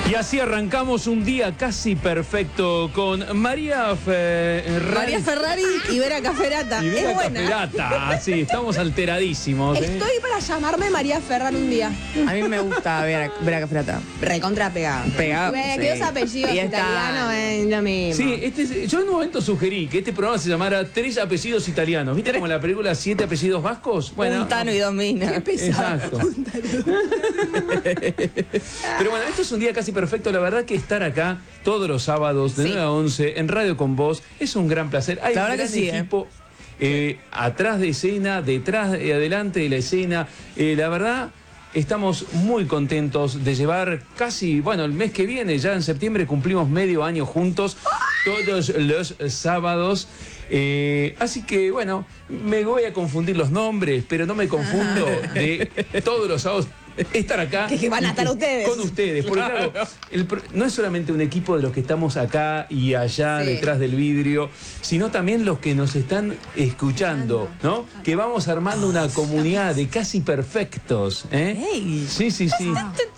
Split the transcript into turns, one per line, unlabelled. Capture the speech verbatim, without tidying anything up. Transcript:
Y así arrancamos un día casi perfecto con María Ferrari.
María Ferrari y Vera Cafferata.
Y Vera
es buena.
Cafferata, sí, estamos alteradísimos. ¿eh?
Estoy para llamarme María Ferrari un día.
A mí me gusta Vera, Vera Cafferata.
Recontra pegada.
Pegada.
Bueno,
sí.
que los apellidos
Y está-
italianos es lo mismo.
Sí, este, yo en un momento sugerí que este programa se llamara Tres apellidos italianos. ¿Viste como la película Siete apellidos vascos?
Un Tano y dos minas.
Qué pesado.
Exacto. Pero bueno, esto es un día casi perfecto. La verdad que estar acá todos los sábados de
Sí.
nueve a once en Radio con Vos es un gran placer. Hay
La
un
verdad
gran
que sí, ¿eh?
equipo eh, atrás de escena, detrás y adelante de la escena. Eh, la verdad, estamos muy contentos de llevar casi, bueno, el mes que viene, ya en septiembre, cumplimos medio año juntos, todos los sábados. Eh, así que, bueno, me voy a confundir los nombres, pero no me confundo de todos los sábados estar acá.
Que- que van a estar ustedes.
Con ustedes, porque claro, el pro- no es solamente un equipo de los que estamos acá y allá
Sí.
detrás del vidrio, sino también los que nos están escuchando, ¿no? Que vamos armando una comunidad de casi perfectos, ¿eh?
Ey.
Sí, sí, sí.
Te,